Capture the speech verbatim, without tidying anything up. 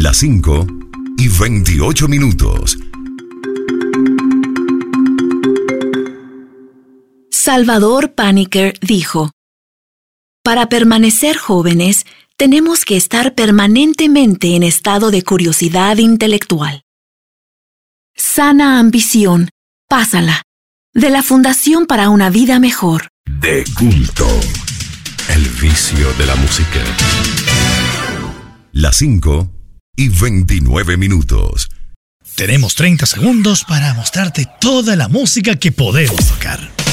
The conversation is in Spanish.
Las cinco y veintiocho minutos. Salvador Paniker dijo: para permanecer jóvenes, tenemos que estar permanentemente en estado de curiosidad intelectual. Sana ambición, pásala. De la Fundación para una Vida Mejor. De culto. El vicio de la música. Las cinco y veintinueve minutos. Tenemos treinta segundos para mostrarte toda la música que podemos tocar.